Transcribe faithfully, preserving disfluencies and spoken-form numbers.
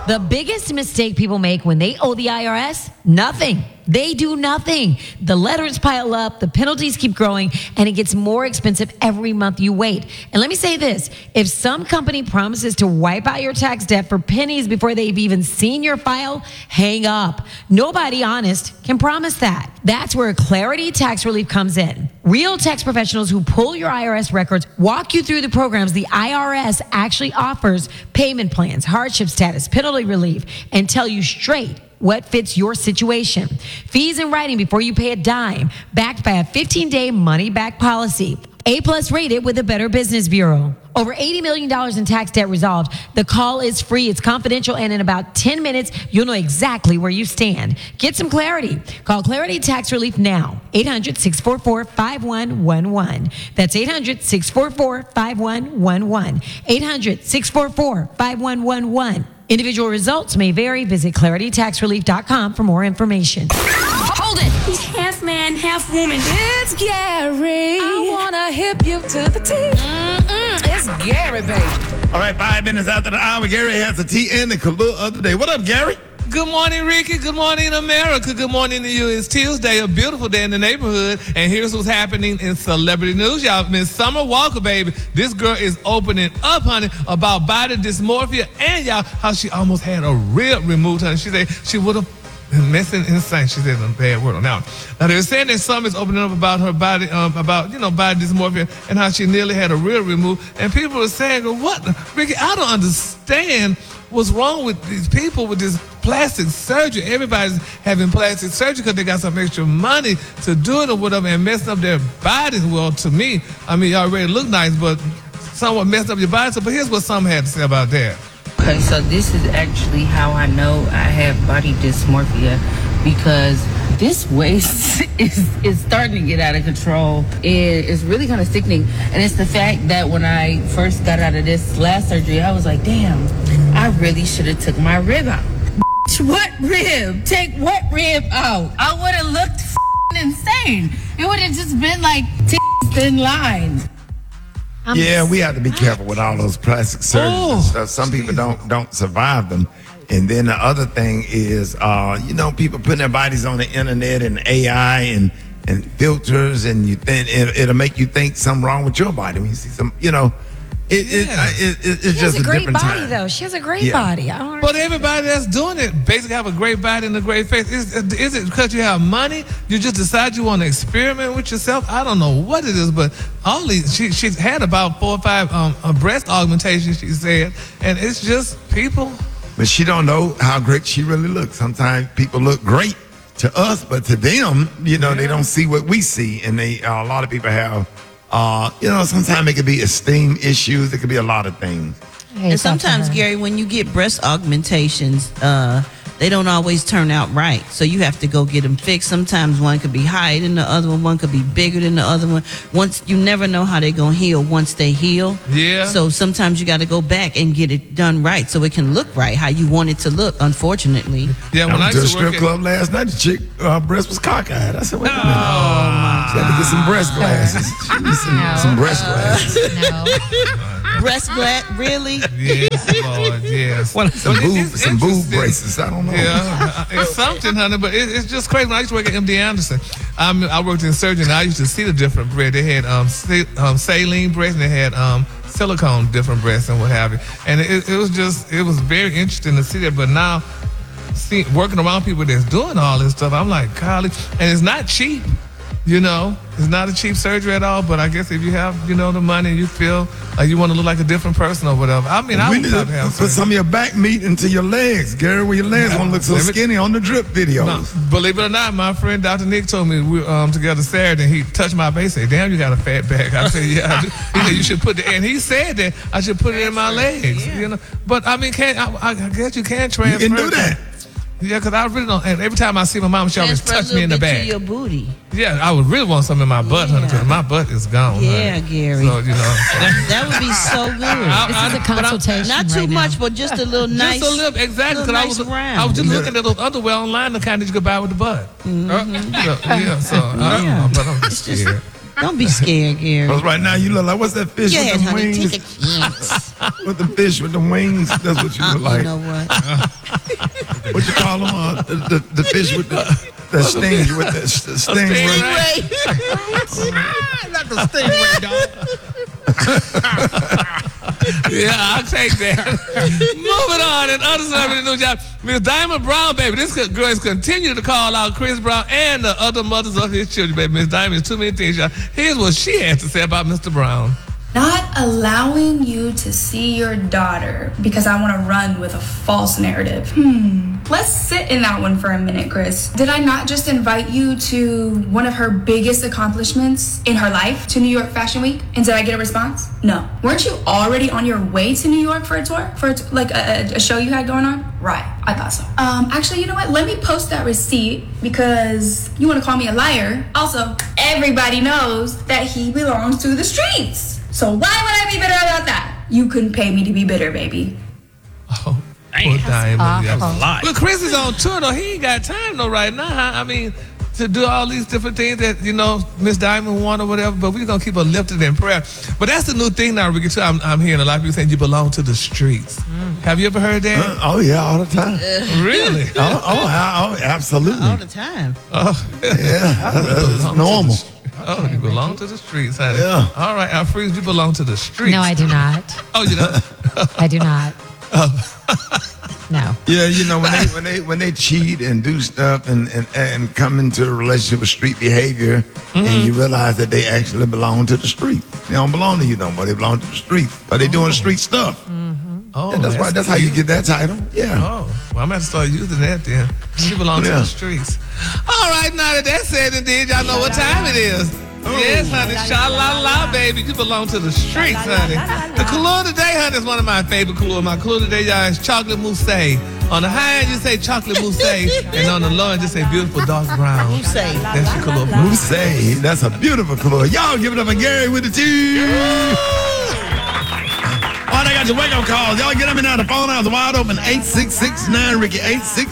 The biggest mistake people make when they owe the I R S? Nothing. They do nothing. The letters pile up, the penalties keep growing, and it gets more expensive every month you wait. And let me say this, if some company promises to wipe out your tax debt for pennies before they've even seen your file, hang up. Nobody honest can promise that. That's where Clarity Tax Relief comes in. Real tax professionals who pull your I R S records walk you through the programs the I R S actually offers, payment plans, hardship status, penalty relief, and tell you straight what fits your situation. Fees in writing before you pay a dime, backed by a fifteen-day money-back policy. A-plus rated with the Better Business Bureau. Over eighty million dollars in tax debt resolved. The call is free, it's confidential, and in about ten minutes, you'll know exactly where you stand. Get some clarity. Call Clarity Tax Relief now. eight hundred, six four four, five one one one. That's eight hundred, six four four, five one one one. eight hundred, six four four, five one one one. Individual results may vary. Visit clarity tax relief dot com for more information. Hold it! He's half man, half woman. It's Gary. I wanna hip you to the T. Mm-mm. It's Gary, baby. All right, five minutes after the hour, Gary has the T and the Kalu of the day. What up, Gary? Good morning, Ricky. Good morning, America. Good morning to you. It's Tuesday, a beautiful day in the neighborhood. And here's what's happening in celebrity news, y'all. Miss Summer Walker, baby. This girl is opening up, honey, about body dysmorphia and, y'all, how she almost had a rib removed, honey. She said she would have been messing insane. She said a bad word on that one. Now, they're saying that Summer is opening up about her body, um, about, you know, body dysmorphia and how she nearly had a rib removed. And people are saying, what? Ricky, I don't understand what's wrong with these people with this plastic surgery. Everybody's having plastic surgery because they got some extra money to do it or whatever and messing up their bodies. Well, to me, I mean, you already look nice, but somewhat messed up your body. So, but here's what some had to say about that. Okay, so this is actually how I know I have body dysmorphia, because this waist is, is starting to get out of control. It, it's really kind of sickening. And it's the fact that when I first got out of this last surgery, I was like, damn, I really should have took my rib out. What rib? Take what rib out? I would have looked insane. It would have just been like thin lines. I'm yeah, we have to be careful with all those plastic surgeries oh, and stuff. Some people don't don't survive them. And then the other thing is, uh, you know, people putting their bodies on the internet and A I and, and filters, and you think it, it'll make you think something wrong with your body when you see some, you know. It, yeah. it, it, it, it's she just has a, a great different body, time. though. She has a great Yeah. body. I don't But everybody that's doing it basically have a great body and a great face. Is, is it because you have money? You just decide you want to experiment with yourself? I don't know what it is, but only she she's had about four or five um, uh, breast augmentations, she said, and it's just people. But she don't know how great she really looks. Sometimes people look great to us, but to them, you know, yeah. they don't see what we see, and they uh, a lot of people have. Uh, you know, sometimes it could be esteem issues. It could be a lot of things. And sometimes, Gary, when you get breast augmentations, uh, they don't always turn out right. So you have to go get them fixed. Sometimes one could be higher than the other one. One could be bigger than the other one. Once you never know how they're going to heal once they heal. Yeah. So sometimes you got to go back and get it done right so it can look right, how you want it to look, unfortunately. Yeah, when I I went to a used to work strip at, club last night, the chick uh, breast was cockeyed. I said, wait a minute. Oh, my She had to get some breast glasses. She needs some, No. some breast glasses. No. Breast black, really? yes, Lord, yes. Some But it- boob, it's some boob interesting. braces. I don't know. Yeah, it's something, honey, but it, it's just crazy. When I used to work at M D Anderson, um, I worked in surgery, and I used to see the different breasts. They had um, sa- um, saline breasts, and they had um, silicone different breasts and what have you. And it, it was just, it was very interesting to see that. But now, see, working around people that's doing all this stuff, I'm like, golly, and it's not cheap. You know, it's not a cheap surgery at all, but I guess if you have, you know, the money and you feel like you want to look like a different person or whatever. I mean, I we would need to probably have put surgery. some of your back meat into your legs, Gary, where your legs No, won't look so let me- skinny on the drip videos. No, believe it or not, my friend Doctor Nick told me we were um, together Saturday, and he touched my face. Said, "Damn, you got a fat back." I said, "Yeah." I do." He said, "You should put the," and he said that I should put it in my legs. You know, but I mean, can I, I guess you can transfer. You can do that. Yeah, because I really don't. And every time I see my mom, she always Transfer a touch me in the little bit back. to your booty. Yeah, I would really want something in my butt, honey, because my butt is gone. Yeah, honey. Gary. So, you know. So. That would be so good. I- This I- is a but I- consultation. Not too right much, now. but just a little nice. Just a little, exactly. little Because I nice was, round. I was just Yeah. looking at those underwear online, the kind that you could buy with the butt. Uh, so, yeah, so I don't Yeah. know, but I'm just It's just- scared. Don't be scared, Gary. Because right now you look like, what's that fish Go with ahead, the honey. wings? Take a chance. With the fish with the wings, that's what you look like. You know what? What you call them? Uh, the, the, the fish with the, the sting, with the, the stingray. Not the stingray, dog. Yeah, I'll take that. Moving on, and other celebrity news, y'all. Miss Diamond Brown, baby. This girl is continue to call out Chris Brown and the other mothers of his children, baby. Miss Diamond is too many things, y'all. Here's what she has to say about Mister Brown. Not allowing you to see your daughter because I want to run with a false narrative. Hmm. Let's sit in that one for a minute, Chris. Did I not just invite you to one of her biggest accomplishments in her life, to New York Fashion Week? And did I get a response? No. Weren't you already on your way to New York for a tour? For a t- like a, a show you had going on? Right. I thought so. Um, actually, you know what? Let me post that receipt because you want to call me a liar. Also, everybody knows that he belongs to the streets. So why would I be bitter about that? You couldn't pay me to be bitter, baby. Oh, poor Diamond. awful. Yeah. That's a lot. But Chris is on tour, though. He ain't got time, though, right now. huh? I mean, to do all these different things that, you know, Miss Diamond want or whatever, but we're going to keep her lifted in prayer. But that's the new thing now, Ricky, too. I'm, I'm hearing a lot of people saying you belong to the streets. Mm. Have you ever heard that? Uh, oh, yeah, all the time. Really? Oh, oh, oh, oh, absolutely. All the time. Oh, Yeah, that's that's normal. oh, you belong to the streets, honey. Yeah. All right, Alfreeze, you belong to the streets. No, I do not. Oh, you know? I do not. No. Yeah, you know when they when they when they cheat and do stuff and and, and come into a relationship with street behavior, and you realize that they actually belong to the street. They don't belong to you no more. They belong to the street. But they doing street stuff. Oh, Yeah, that's right. That's how you get that title. Yeah. Oh, well, I'm going to start using that then. You belong to Yeah. the streets. All right, now that that's said and did, y'all know what time it is. Yes, honey. Sha-la-la, baby. You belong to the streets, honey. The color today, honey, is one of my favorite colors. My color today, y'all, is chocolate mousse. On the high end, you say chocolate mousse, and on the low end, you say beautiful dark brown. Mousse. That's your color. Mousse. That's a beautiful color. Y'all give it up for Gary with the T. Oh, they got your wake up calls. Y'all get them in now. The phone lines are wide open. eight six six nine Ricky. eight six